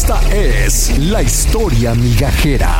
Esta es la historia migajera.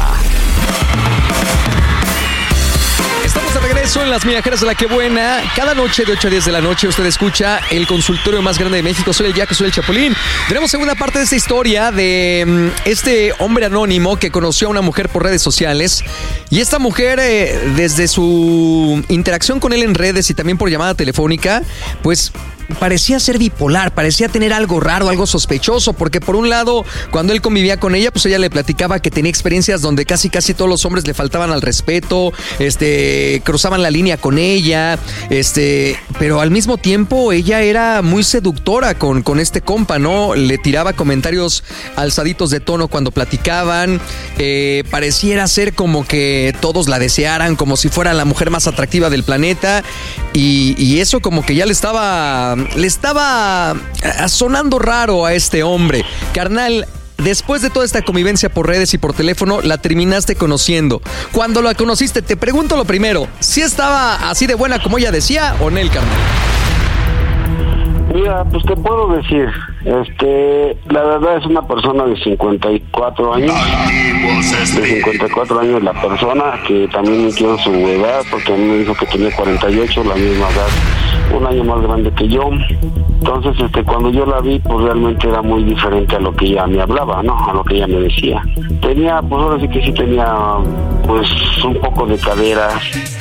Estamos de regreso en Las Migajeras de la Que Buena. Cada noche de 8 a 10 de la noche usted escucha el consultorio más grande de México. Soy el Jack, soy el Chapulín. Tenemos segunda parte de esta historia de este hombre anónimo que conoció a una mujer por redes sociales. Y esta mujer, desde su interacción con él en redes y también por llamada telefónica, pues parecía ser bipolar, parecía tener algo raro, algo sospechoso, porque por un lado, cuando él convivía con ella, pues ella le platicaba que tenía experiencias donde casi todos los hombres le faltaban al respeto, cruzaban la línea con ella, pero al mismo tiempo ella era muy seductora con este compa, ¿no? Le tiraba comentarios alzaditos de tono cuando platicaban, pareciera ser como que todos la desearan, como si fuera la mujer más atractiva del planeta, y eso como que ya le estaba sonando raro a este hombre. Carnal, después de toda esta convivencia por redes y por teléfono, la terminaste conociendo. Cuando la conociste, te pregunto lo primero, ¿sí estaba así de buena como ella decía o no, carnal? Mira, pues te puedo decir, la verdad es una persona de 54 años, de 54 años la persona, que también mintió en su edad, porque a mí me dijo que tenía 48, la misma edad, un año más grande que yo. Entonces, cuando yo la vi, pues realmente era muy diferente a lo que ella me hablaba, ¿no? A lo que ella me decía. Tenía, pues ahora sí que sí tenía, pues un poco de cadera,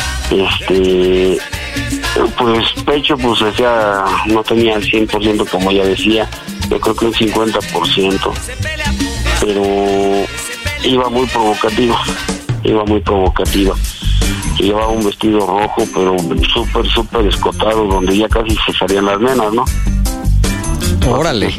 pues pecho, pues decía, no tenía el 100% como ella decía, yo creo que un 50%, pero iba muy provocativa. Llevaba un vestido rojo, pero súper escotado, donde ya casi se salían las nenas, ¿no? Órale.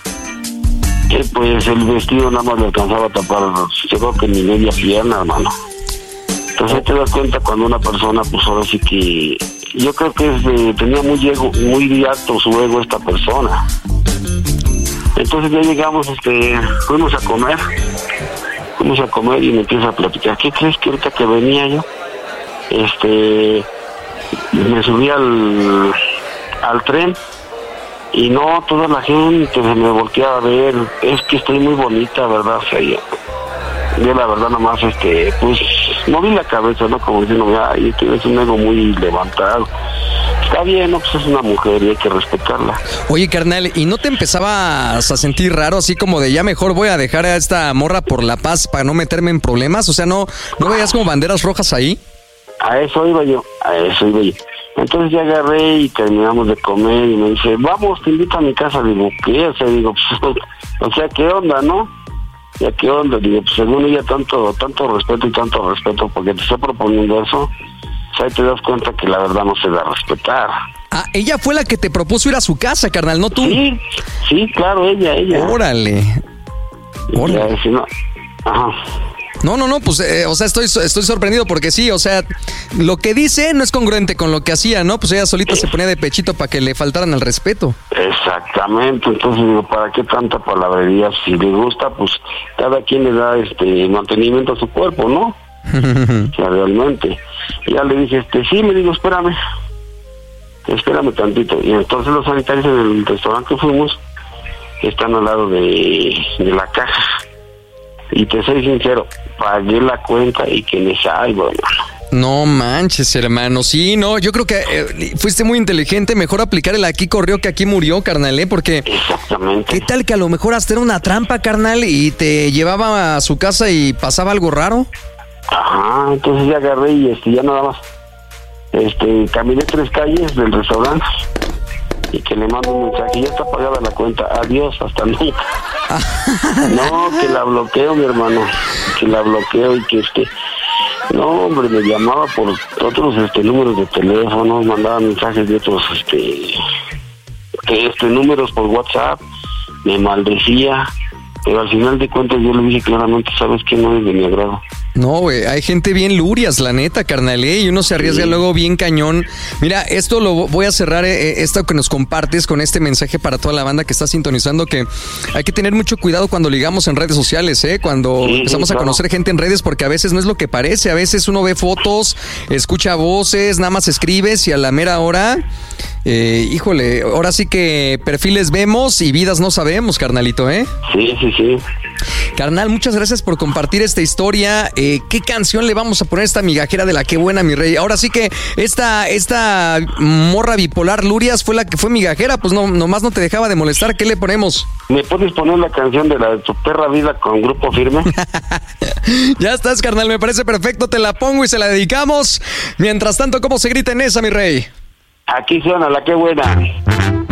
Pues el vestido nada más le alcanzaba a tapar, yo creo que ni media pierna, hermano. Entonces te das cuenta cuando una persona, pues ahora sí que, yo creo que tenía muy alto su ego esta persona. Entonces ya llegamos, fuimos a comer y me empieza a platicar. ¿Qué crees que ahorita que venía yo? Me subí al tren y no, toda la gente me volteaba a ver. Es que estoy muy bonita, ¿verdad? O sea, yo la verdad nomás, pues moví la cabeza, ¿no? Como diciendo, ay, tienes un ego muy levantado. Está bien, ¿no? Pues es una mujer y hay que respetarla. Oye, carnal, ¿y no te empezabas a sentir raro, así como de ya mejor voy a dejar a esta morra por la paz para no meterme en problemas? O sea, ¿no veías como banderas rojas ahí? A eso iba yo. Entonces ya agarré y terminamos de comer y me dice, vamos, te invito a mi casa. Digo, ¿qué? O sea, ¿qué onda, no? ¿Ya qué onda? Digo, pues según ella tanto respeto porque te está proponiendo eso, pues ahí te das cuenta que la verdad no se da a respetar. Ah, ella fue la que te propuso ir a su casa, carnal, ¿no tú? Sí, claro, ella. Órale. Ya, si no, ajá. No, pues, o sea, estoy sorprendido porque sí, o sea, lo que dice no es congruente con lo que hacía, ¿no? Pues ella solita se ponía de pechito para que le faltaran al respeto. Exactamente, entonces digo, ¿para qué tanta palabrería? Si le gusta, pues cada quien le da mantenimiento a su cuerpo, ¿no? O sea, realmente. Y ya le dije, sí, me digo, espérame tantito. Y entonces los sanitarios en el restaurante que fuimos están al lado de la caja. Y te soy sincero, pagué la cuenta y que me salgo, hermano. No manches, hermano. Sí, no, yo creo que fuiste muy inteligente. Mejor aplicar el aquí corrió que aquí murió, carnal, Porque... Exactamente. ¿Qué tal que a lo mejor hasta era una trampa, carnal, y te llevaba a su casa y pasaba algo raro? Ajá, entonces ya agarré y ya nada más. Caminé 3 calles del restaurante y que le mando un mensaje, ya está pagada la cuenta, adiós, hasta nunca. No, que la bloqueo, mi hermano, y que no, hombre, me llamaba por otros números de teléfono, mandaba mensajes de otros números por WhatsApp, me maldecía, pero al final de cuentas yo le dije claramente, sabes que no es de mi agrado. No, güey, hay gente bien lurias, la neta, carnal, y uno se arriesga luego bien cañón. Mira, esto lo voy a cerrar, esto que nos compartes con este mensaje para toda la banda que está sintonizando, que hay que tener mucho cuidado cuando ligamos en redes sociales, cuando empezamos a conocer gente en redes, porque a veces no es lo que parece, a veces uno ve fotos, escucha voces, nada más escribes y a la mera hora, híjole, ahora sí que perfiles vemos y vidas no sabemos, carnalito, Sí. Carnal, muchas gracias por compartir esta historia. ¿Qué canción le vamos a poner a esta migajera de la que buena, mi rey? Ahora sí que esta morra bipolar Lurias fue la que fue migajera, pues no, nomás no te dejaba de molestar. ¿Qué le ponemos? ¿Me puedes poner la canción de la de Tu Perra Vida con Grupo Firme? Ya estás, carnal, me parece perfecto, te la pongo y se la dedicamos. Mientras tanto, ¿cómo se grita en esa, mi rey? Aquí suena la que buena.